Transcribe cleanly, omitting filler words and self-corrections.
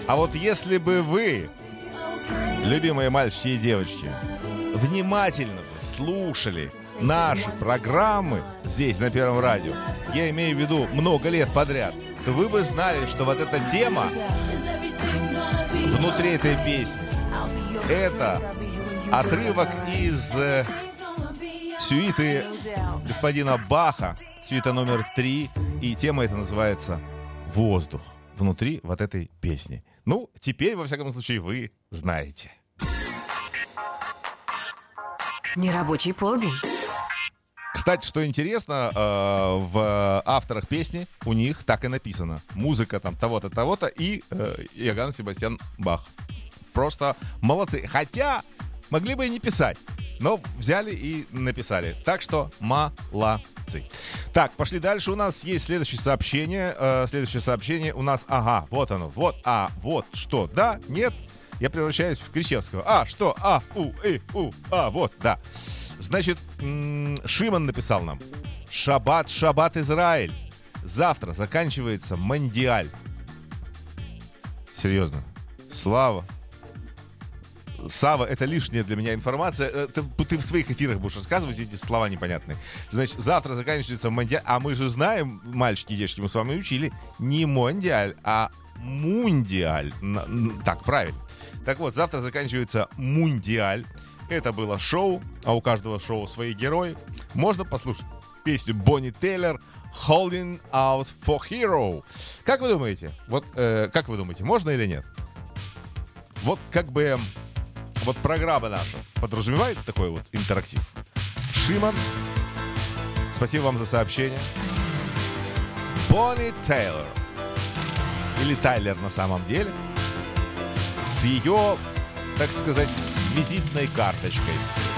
А вот если бы вы, любимые мальчики и девочки, внимательно бы слушали наши программы здесь, на Первом радио, я имею в виду много лет подряд, то вы бы знали, что вот эта тема внутри этой песни — это отрывок из сюиты господина Баха, сюита номер 3, и тема эта называется «Воздух» внутри вот этой песни. Ну, теперь, во всяком случае, вы знаете. Нерабочий полдень. Кстати, что интересно, в авторах песни у них так и написано. Музыка там того-то, того-то и Иоганн Себастьян Бах. Просто молодцы. Хотя могли бы и не писать, но взяли и написали. Так что молодцы. Так, пошли дальше. У нас есть следующее сообщение. Следующее сообщение у нас, ага, вот оно. Вот, вот что, да, нет. Я превращаюсь в Кричевского. Что, вот, да. Значит, Шимон написал нам: Шаббат, Израиль. Завтра заканчивается Мондиаль. Серьезно. Сава, это лишняя для меня информация. Ты в своих эфирах будешь рассказывать эти слова непонятные. Значит, завтра заканчивается Мондиаль. А мы же знаем, мальчики и девочки, мы с вами учили, не Мондиаль, а Мундиаль. Так, правильно. Так вот, завтра заканчивается Мундиаль. Это было шоу, а у каждого шоу свои герои. Можно послушать песню Бонни Тейлор «Holding Out for Hero». Как вы думаете? Как вы думаете, можно или нет? Вот как бы вот программа наша подразумевает такой вот интерактив. Шимон, спасибо вам за сообщение. Бонни Тейлор, или Тайлер на самом деле, с ее, так сказать, визитной карточкой.